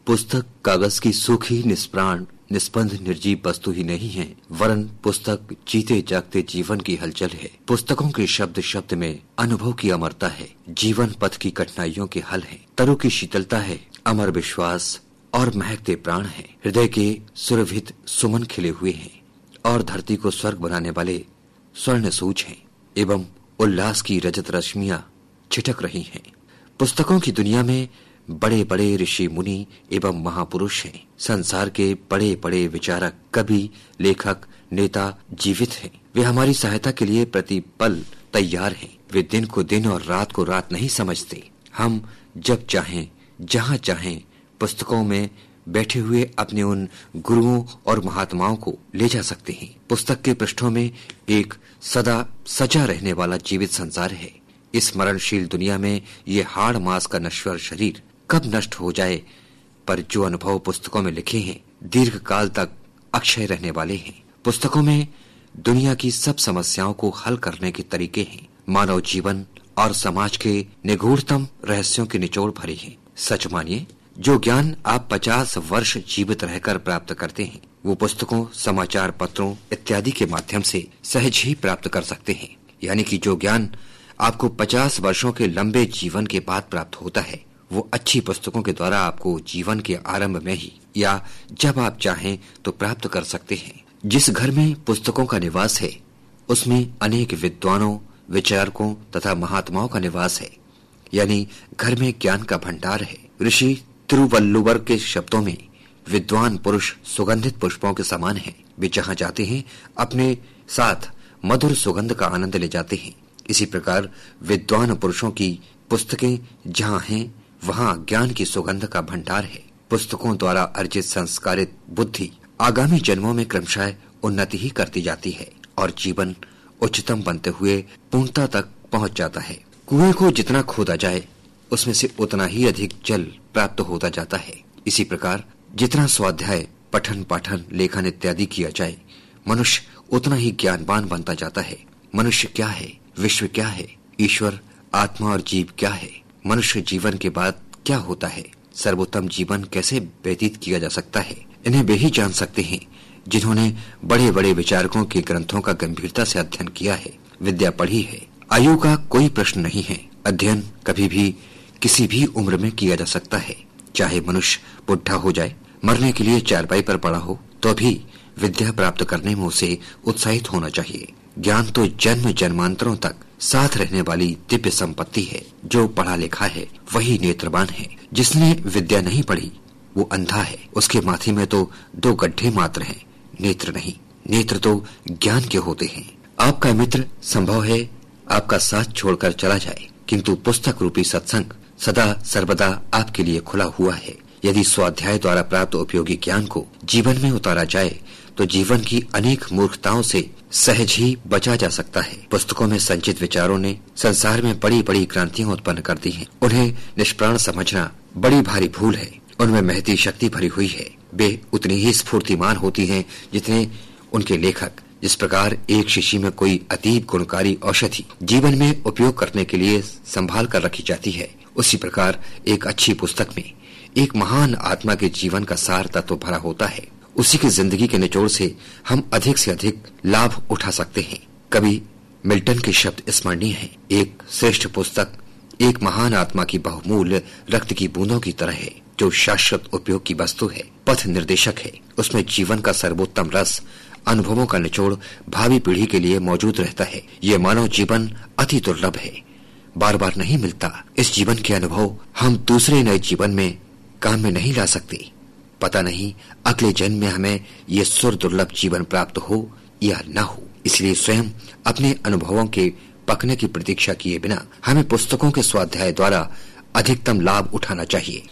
पुस्तक कागज की सूखी निष्प्राण निस्पंद निर्जीव वस्तु ही नहीं है, वरन पुस्तक जीते जागते जीवन की हलचल है। पुस्तकों के शब्द शब्द में अनुभव की अमरता है, जीवन पथ की कठिनाइयों के हल है, तरु की शीतलता है, अमर विश्वास और महकते प्राण है। हृदय के सुरभित सुमन खिले हुए हैं और धरती को स्वर्ग बनाने वाले स्वर्ण सूज हैं एवं उल्लास की रजत रश्मियां छिटक रही हैं। पुस्तकों की दुनिया में बड़े बड़े ऋषि मुनि एवं महापुरुष हैं। संसार के बड़े बड़े विचारक, कवि, लेखक, नेता जीवित हैं। वे हमारी सहायता के लिए प्रतिपल तैयार हैं। वे दिन को दिन और रात को रात नहीं समझते। हम जब चाहें जहां चाहें पुस्तकों में बैठे हुए अपने उन गुरुओं और महात्माओं को ले जा सकते हैं। पुस्तक के पृष्ठों में एक सदा सजा रहने वाला जीवित संसार है। इस मरणशील दुनिया में ये हाड़ मांस का नश्वर शरीर कब नष्ट हो जाए, पर जो अनुभव पुस्तकों में लिखे हैं दीर्घ काल तक अक्षय रहने वाले हैं। पुस्तकों में दुनिया की सब समस्याओं को हल करने के तरीके हैं। मानव जीवन और समाज के निगूढ़तम रहस्यों के निचोड़ भरे हैं। सच मानिए, जो ज्ञान आप 50 वर्ष जीवित रहकर प्राप्त करते हैं, वो पुस्तकों, समाचार पत्रों इत्यादि के माध्यम से सहज ही प्राप्त कर सकते हैं। यानी कि जो ज्ञान आपको 50 वर्षों के लंबे जीवन के बाद प्राप्त होता है, वो अच्छी पुस्तकों के द्वारा आपको जीवन के आरंभ में ही या जब आप चाहें तो प्राप्त कर सकते हैं। जिस घर में पुस्तकों का निवास है, उसमें अनेक विद्वानों, विचारकों तथा महात्माओं का निवास है। यानी घर में ज्ञान का भंडार है। ऋषि तिरुवल्लुवर के शब्दों में विद्वान पुरुष सुगंधित पुष्पों के समान हैं। वे जहाँ जाते हैं अपने साथ मधुर सुगंध का आनंद ले जाते हैं। इसी प्रकार विद्वान पुरुषों की पुस्तकें जहाँ हैं, वहाँ ज्ञान की सुगंध का भंडार है। पुस्तकों द्वारा अर्जित संस्कारित बुद्धि आगामी जन्मों में क्रमशः उन्नति ही करती जाती है और जीवन उच्चतम बनते हुए पूर्णता तक पहुँच जाता है। कुएं को जितना खोदा जाए, उसमें से उतना ही अधिक जल प्राप्त होता जाता है। इसी प्रकार जितना स्वाध्याय, पठन पाठन, लेखन इत्यादि किया जाए, मनुष्य उतना ही ज्ञानवान बनता जाता है। मनुष्य क्या है, विश्व क्या है, ईश्वर, आत्मा और जीव क्या है, मनुष्य जीवन के बाद क्या होता है, सर्वोत्तम जीवन कैसे व्यतीत किया जा सकता है, इन्हें वे ही जान सकते हैं जिन्होंने बड़े बड़े विचारकों के ग्रंथों का गंभीरता से अध्ययन किया है, विद्या पढ़ी है। आयु का कोई प्रश्न नहीं है। अध्ययन कभी भी किसी भी उम्र में किया जा सकता है। चाहे मनुष्य बुढ़ा हो जाए, मरने के लिए चारपाई पर पड़ा हो, तो भी विद्या प्राप्त करने में उसे उत्साहित होना चाहिए। ज्ञान तो जन्म जन्मांतरों तक साथ रहने वाली दिव्य संपत्ति है। जो पढ़ा लिखा है वही नेत्रवान है। जिसने विद्या नहीं पढ़ी वो अंधा है। उसके माथे में तो 2 गड्ढे मात्र हैं, नेत्र नहीं। नेत्र तो ज्ञान के होते हैं। आपका मित्र संभव है आपका साथ छोड़कर चला जाए, किंतु पुस्तक रूपी सत्संग सदा सर्वदा आपके लिए खुला हुआ है। यदि स्वाध्याय द्वारा प्राप्त उपयोगी ज्ञान को जीवन में उतारा जाए तो जीवन की अनेक मूर्खताओं से सहज ही बचा जा सकता है। पुस्तकों में संचित विचारों ने संसार में बड़ी बड़ी क्रांतियां उत्पन्न कर दी हैं। उन्हें निष्प्राण समझना बड़ी भारी भूल है। उनमें महती शक्ति भरी हुई है। वे उतनी ही स्फूर्तिमान होती हैं जितने उनके लेखक। जिस प्रकार एक शीशी में कोई अतीब गुणकारी औषधि जीवन में उपयोग करने के लिए संभाल कर रखी जाती है, उसी प्रकार एक अच्छी पुस्तक में एक महान आत्मा के जीवन का सार तत्व भरा होता है। उसी की जिंदगी के निचोड़ से हम अधिक से अधिक लाभ उठा सकते हैं। कवि मिल्टन के शब्द स्मरणीय हैं। एक श्रेष्ठ पुस्तक एक महान आत्मा की बहुमूल्य रक्त की बूंदों की तरह है, जो शाश्वत उपयोग की वस्तु है, पथ निर्देशक है। उसमें जीवन का सर्वोत्तम रस, अनुभवों का निचोड़ भावी पीढ़ी के लिए मौजूद रहता है। ये मानव जीवन अति दुर्लभ है, बार बार नहीं मिलता। इस जीवन के अनुभव हम दूसरे नए जीवन में काम में नहीं ला सकते। पता नहीं अगले जन्म में हमें ये सुर दुर्लभ जीवन प्राप्त हो या न हो। इसलिए स्वयं अपने अनुभवों के पकने की प्रतीक्षा किए बिना हमें पुस्तकों के स्वाध्याय द्वारा अधिकतम लाभ उठाना चाहिए।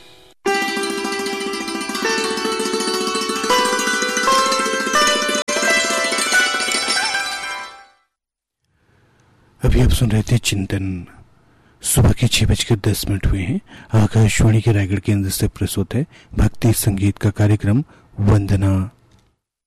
अभी आप सुन रहे थे चिंतन। सुबह के 6:10 हुए हैं। आकाशवाणी के रायगढ़ केंद्र से प्रस्तुत है भक्ति संगीत का कार्यक्रम वंदना।